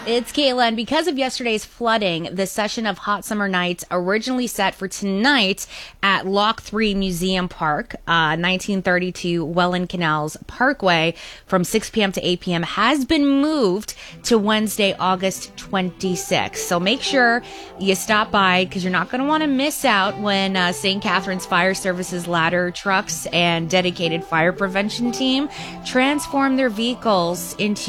It's Kayla, and because of yesterday's flooding, the session of Hot Summer Nights, originally set for tonight at Lock 3 Museum Park, 1932 Welland Canals Parkway, from 6 p.m. to 8 p.m., has been moved to Wednesday, August 26th. So make sure you stop by, because you're not going to want to miss out when St. Catharines Fire Services ladder trucks and dedicated fire prevention team transform their vehicles into